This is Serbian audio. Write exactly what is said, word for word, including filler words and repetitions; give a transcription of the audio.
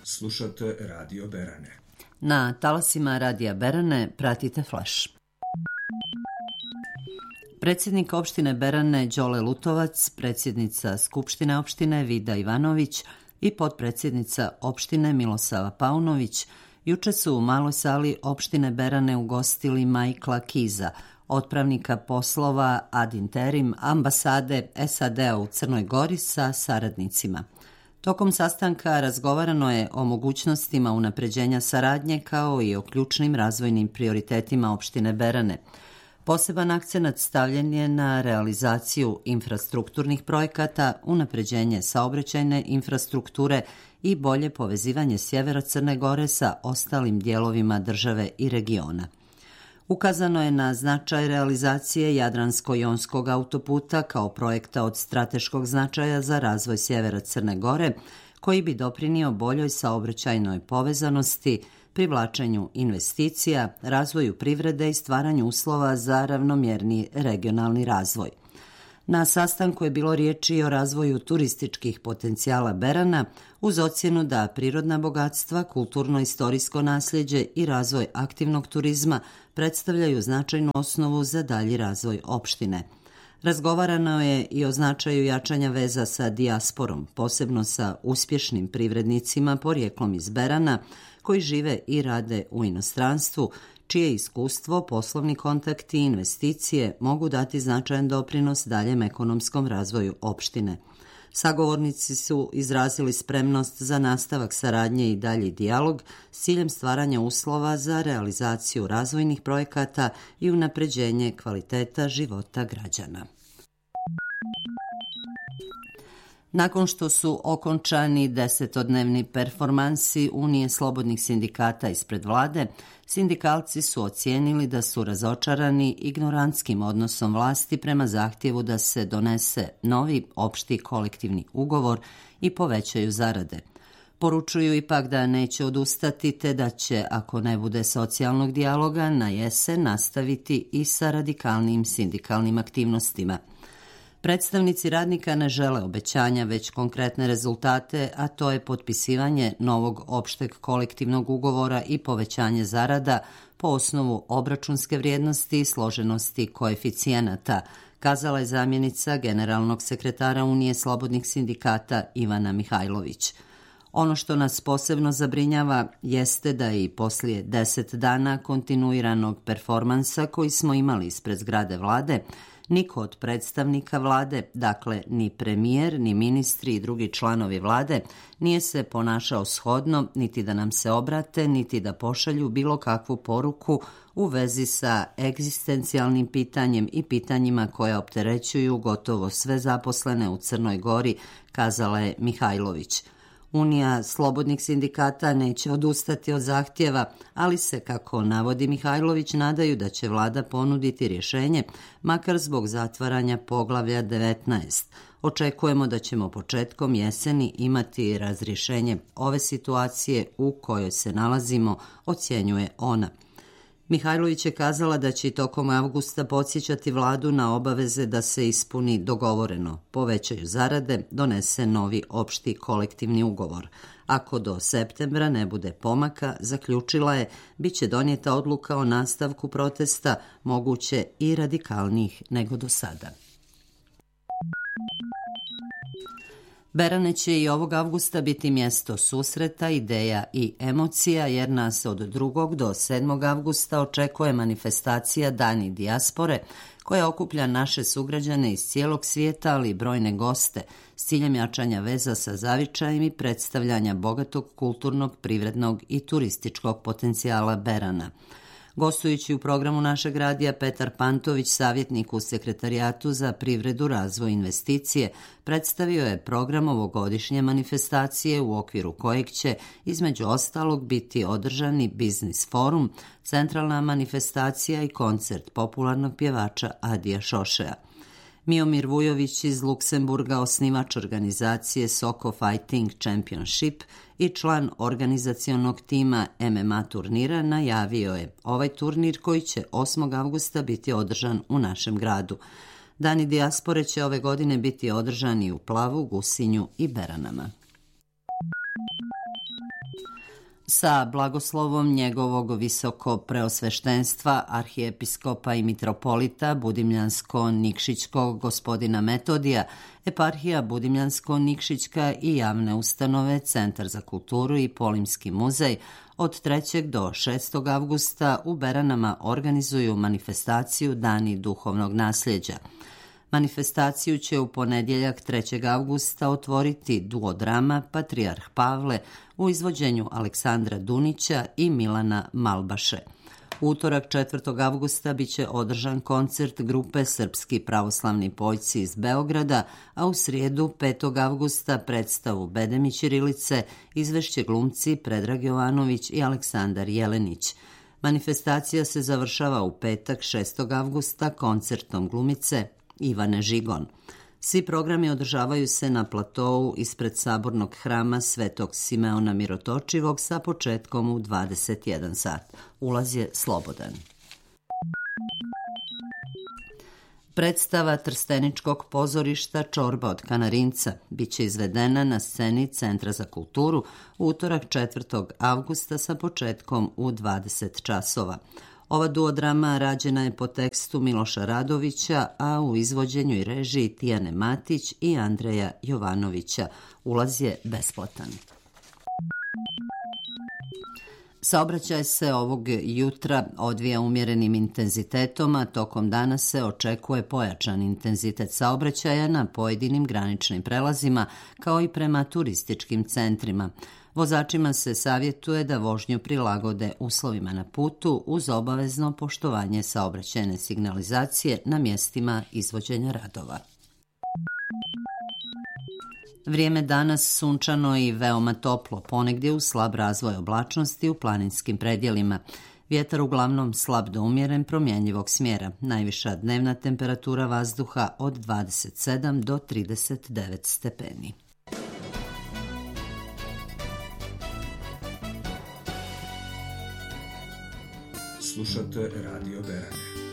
Slušate Radio Berane. Na talasima Radija Berane pratite Flash. Predsjednik opštine Berane Đole Lutovac, predsjednica Skupštine opštine Vida Ivanović i potpredsjednica opštine Milosava Paunović juče su u maloj sali opštine Berane ugostili Michaela Keesa, otpravnika poslova ad interim ambasade S A D-a u Crnoj Gori sa saradnicima. Tokom sastanka razgovarano je o mogućnostima unapređenja saradnje kao i o ključnim razvojnim prioritetima opštine Berane. Poseban akcenat stavljen je na realizaciju infrastrukturnih projekata, unapređenje saobraćajne infrastrukture i bolje povezivanje sjevera Crne Gore sa ostalim dijelovima države i regiona. Ukazano je na značaj realizacije Jadransko-jonskog autoputa kao projekta od strateškog značaja za razvoj sjevera Crne Gore, koji bi doprinio boljoj saobraćajnoj povezanosti, privlačenju investicija, razvoju privrede i stvaranju uslova za ravnomjerni regionalni razvoj. Na sastanku je bilo riječi i o razvoju turističkih potencijala Berana uz ocjenu da prirodna bogatstva, kulturno-istorijsko nasljeđe i razvoj aktivnog turizma predstavljaju značajnu osnovu za dalji razvoj opštine. Razgovarano je i o značaju jačanja veza sa dijasporom, posebno sa uspješnim privrednicima porijeklom iz Berana koji žive i rade u inostranstvu, čije iskustvo, poslovni kontakti i investicije mogu dati značajan doprinos daljem ekonomskom razvoju opštine. Sagovornici su izrazili spremnost za nastavak saradnje i dalji dijalog s ciljem stvaranja uslova za realizaciju razvojnih projekata i unapređenje kvaliteta života građana. Nakon što su okončani desetodnevni performansi Unije slobodnih sindikata ispred vlade, sindikalci su ocijenili da su razočarani ignorantskim odnosom vlasti prema zahtjevu da se donese novi opšti kolektivni ugovor i povećaju zarade. Poručuju ipak da neće odustati te da će, ako ne bude socijalnog dijaloga, na jesen nastaviti i sa radikalnim sindikalnim aktivnostima. Predstavnici radnika ne žele obećanja, već konkretne rezultate, a to je potpisivanje novog opšteg kolektivnog ugovora i povećanje zarada po osnovu obračunske vrijednosti i složenosti koeficijenata, kazala je zamjenica generalnog sekretara Unije slobodnih sindikata Ivana Mihajlović. Ono što nas posebno zabrinjava jeste da i poslije deset dana kontinuiranog performansa koji smo imali ispred zgrade vlade, niko od predstavnika vlade, dakle ni premijer, ni ministri i drugi članovi vlade, nije se ponašao shodno niti da nam se obrate, niti da pošalju bilo kakvu poruku u vezi sa egzistencijalnim pitanjem i pitanjima koje opterećuju gotovo sve zaposlene u Crnoj Gori, kazala je Mihajlović. Unija slobodnih sindikata neće odustati od zahtjeva, ali se, kako navodi Mihajlović, nadaju da će vlada ponuditi rješenje, makar zbog zatvaranja poglavlja devetnaest. Očekujemo da ćemo početkom jeseni imati razrješenje ove situacije u kojoj se nalazimo, ocjenjuje ona. Mihajlović je kazala da će tokom avgusta podsjećati vladu na obaveze da se ispuni dogovoreno, povećaju zarade, donese novi opšti kolektivni ugovor. Ako do septembra ne bude pomaka, zaključila je, bit će donijeta odluka o nastavku protesta, moguće i radikalnijih nego do sada. Berane će i ovog avgusta biti mjesto susreta, ideja i emocija, jer nas od drugog do sedmog avgusta očekuje manifestacija Dani dijaspore, koja okuplja naše sugrađane iz cijelog svijeta, ali i brojne goste, s ciljem jačanja veza sa zavičajem i predstavljanja bogatog kulturnog, privrednog i turističkog potencijala Berana. Gostujući u programu našeg radija, Petar Pantović, savjetnik u Sekretarijatu za privredu, razvoj i investicije, predstavio je program ovogodišnje manifestacije u okviru kojeg će, između ostalog, biti održani biznis forum, centralna manifestacija i koncert popularnog pjevača Adija Šošea. Miomir Vujović iz Luksemburga, osnivač organizacije Soko Fighting Championship i član organizacionog tima M M A turnira, najavio je ovaj turnir koji će osmog avgusta biti održan u našem gradu. Dani dijaspore će ove godine biti održani u Plavu, Gusinju i Beranama. Sa blagoslovom njegovog visoko preosveštenstva, arhijepiskopa i mitropolita Budimljansko-Nikšićkog gospodina Metodija, eparhija Budimljansko-Nikšićka i javne ustanove, Centar za kulturu i Polimski muzej od trećeg do šestog avgusta u Beranama organizuju manifestaciju Dani duhovnog nasljeđa. Manifestaciju će u ponedjeljak trećeg avgusta otvoriti duodrama Patrijarh Pavle u izvođenju Aleksandra Dunića i Milana Malbaše. U utorak četvrtog avgusta biće održan koncert grupe Srpski pravoslavni pojci iz Beograda, a u srijedu petog avgusta predstavu Bedem i ćirilice izvešće glumci Predrag Jovanović i Aleksandar Jelenić. Manifestacija se završava u petak šestog avgusta koncertom glumice Ivane Žigon. Svi programi održavaju se na platou ispred sabornog hrama Svetog Simeona Mirotočivog sa početkom u dvadeset jedan sat. Ulaz je slobodan. Predstava Trsteničkog pozorišta Čorba od Kanarinca biće izvedena na sceni Centra za kulturu u utorak četvrtog avgusta sa početkom u dvadeset časova. Ova duodrama rađena je po tekstu Miloša Radovića, a u izvođenju i režiji Tijane Matić i Andreja Jovanovića. Ulaz je besplatan. Saobraćaj se ovog jutra odvija umjerenim intenzitetom, a tokom dana se očekuje pojačan intenzitet saobraćaja na pojedinim graničnim prelazima, kao i prema turističkim centrima. Vozačima se savjetuje da vožnju prilagode uslovima na putu uz obavezno poštovanje saobraćajne signalizacije na mjestima izvođenja radova. Vrijeme danas sunčano i veoma toplo, ponegdje uz slab razvoj oblačnosti u planinskim predjelima. Vjetar uglavnom slab do umjeren promjenjivog smjera. Najviša dnevna temperatura vazduha od dvadeset sedam do trideset devet stepeni. Slušate Radio Berane.